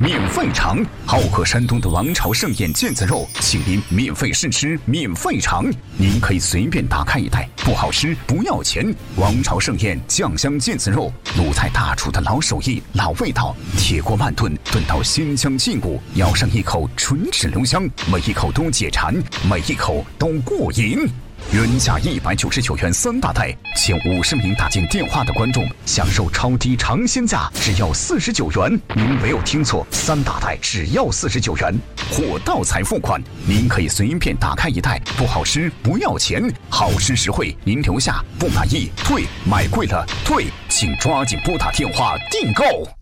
免费尝。好客山东的王朝盛宴腱子肉，请您免费试吃，免费尝。您可以随便打开一袋，不好吃不要钱。王朝盛宴酱香腱子肉，鲁菜大厨的老手艺、老味道，铁锅慢炖，炖到鲜香劲骨，咬上一口唇齿留香，每一口都解馋，每一口都过瘾。原价199元3大袋，前50名打进电话的观众享受超低尝鲜价，只要49元。您没有听错，3大袋只要49元，货到才付款。您可以随便打开一袋，不好吃不要钱，好吃实惠。您留下，不满意退，买贵了退，请抓紧拨打电话订购。